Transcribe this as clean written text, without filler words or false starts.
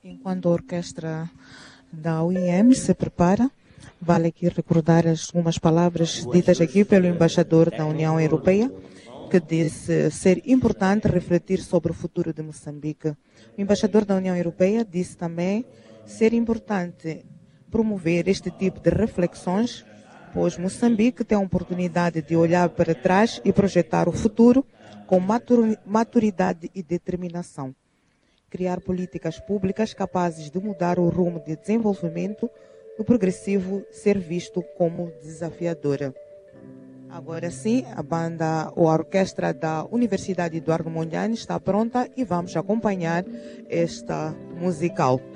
Enquanto a orquestra da UIM se prepara, vale aqui recordar algumas palavras ditas aqui pelo embaixador da União Europeia, que disse ser importante refletir sobre o futuro de Moçambique. O embaixador da União Europeia disse também ser importante promover este tipo de reflexões, pois Moçambique tem a oportunidade de olhar para trás e projetar o futuro com maturidade e determinação. Criar políticas públicas capazes de mudar o rumo de desenvolvimento do progressivo ser visto como desafiadora. Agora sim, a banda ou a orquestra da Universidade Eduardo Mondlane está pronta e vamos acompanhar esta musical.